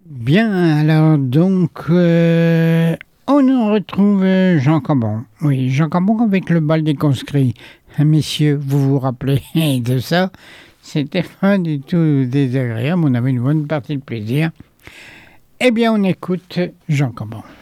Bien, alors donc, on retrouve Jean Cambon. Oui, Jean Cambon avec le bal des conscrits. Messieurs, vous vous rappelez de ça? C'était pas du tout désagréable, on avait une bonne partie de plaisir. Eh bien, on écoute Jean Cambon.